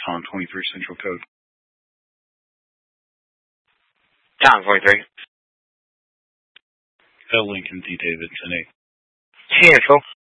Tom 23 Central Code. Tom 23. Lincoln D. Davidson 8. Central.